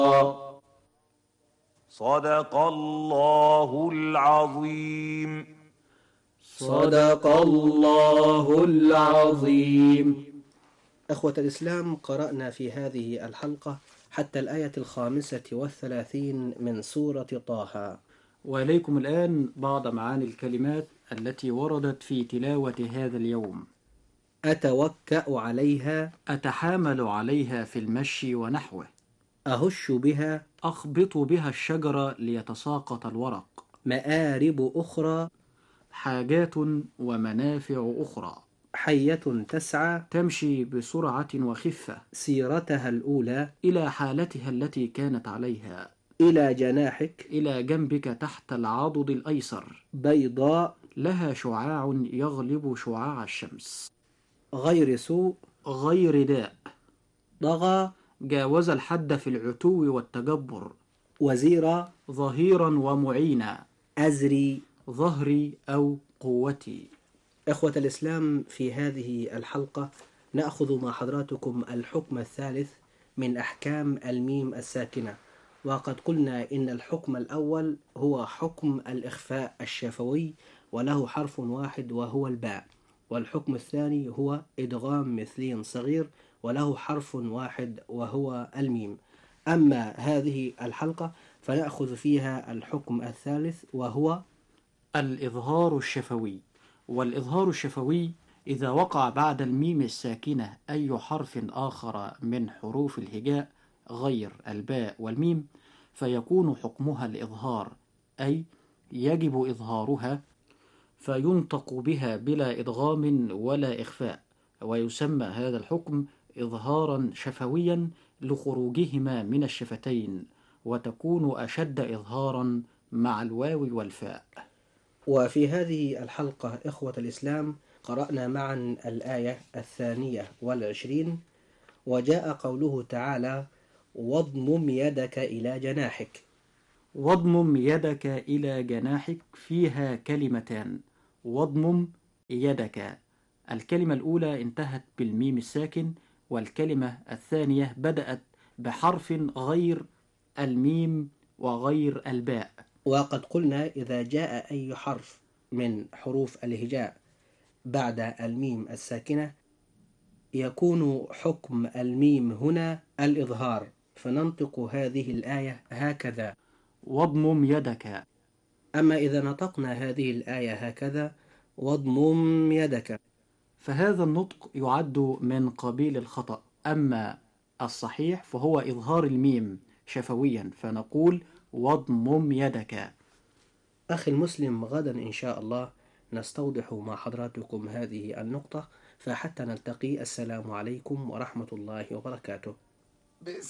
صدق الله العظيم. صدق الله العظيم. أخوة الإسلام، قرأنا في هذه الحلقة حتى الآية 35 من سورة طه. وإليكم الآن بعض معاني الكلمات التي وردت في تلاوة هذا اليوم. أتوكأ عليها، أتحامل عليها في المشي ونحوه. أهش بها، أخبط بها الشجر ليتساقط الورق. مآرب أخرى، حاجات ومنافع أخرى. حية تسعى، تمشي بسرعة وخفة سيرتها الأولى، إلى حالتها التي كانت عليها. إلى جناحك، إلى جنبك تحت العضد الأيسر. بيضاء، لها شعاع يغلب شعاع الشمس. غير سوء، غير داء. طغى، جاوز الحد في العتو والتجبر. وزيرا، ظهيرا ومعينا. أزري، ظهري أو قوتي. إخوة الإسلام، في هذه الحلقة نأخذ مع حضراتكم الحكم الثالث من أحكام الميم الساكنة. وقد قلنا إن الحكم الأول هو حكم الإخفاء الشفوي وله حرف واحد وهو الباء، والحكم الثاني هو إدغام مثلي صغير وله حرف واحد وهو الميم. أما هذه الحلقة فنأخذ فيها الحكم الثالث وهو الإظهار الشفوي. والإظهار الشفوي إذا وقع بعد الميم الساكنة أي حرف آخر من حروف الهجاء غير الباء والميم فيكون حكمها الإظهار، أي يجب إظهارها فينطق بها بلا إدغام ولا إخفاء، ويسمى هذا الحكم إظهارا شفويا لخروجهما من الشفتين، وتكون أشد إظهارا مع الواو والفاء. وفي هذه الحلقة إخوة الإسلام قرأنا معا الآية 22، وجاء قوله تعالى: واضمم يدك إلى جناحك. واضمم يدك إلى جناحك فيها كلمتان. واضمم يدك، الكلمة الأولى انتهت بالميم الساكن، والكلمة الثانية بدأت بحرف غير الميم وغير الباء. وقد قلنا إذا جاء أي حرف من حروف الهجاء بعد الميم الساكنة يكون حكم الميم هنا الإظهار، فننطق هذه الآية هكذا: واضمم يدك. أما إذا نطقنا هذه الآية هكذا: واضمم يدك، فهذا النطق يعد من قبيل الخطأ، أما الصحيح فهو إظهار الميم شفويا، فنقول واضمم يدك. أخي المسلم، غدا إن شاء الله نستوضح مع حضراتكم هذه النقطة، فحتى نلتقي، السلام عليكم ورحمة الله وبركاته.